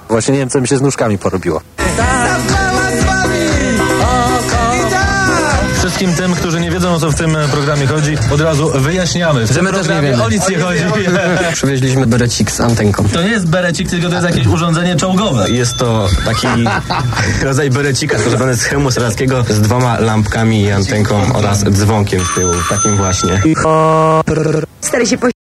Właśnie nie wiem, co mi się z nóżkami porobiło. Wszystkim tym, którzy nie wiedzą, o co w tym programie chodzi, od razu wyjaśniamy. W tym programie o nic nie chodzi. Przywieźliśmy berecik z antenką. To nie jest berecik, tylko to jest jakieś urządzenie czołgowe. Jest to taki rodzaj berecika zrobiony z hełmu strzeleckiego z 2 lampkami i antenką oraz dzwonkiem z tyłu, takim właśnie. Stary się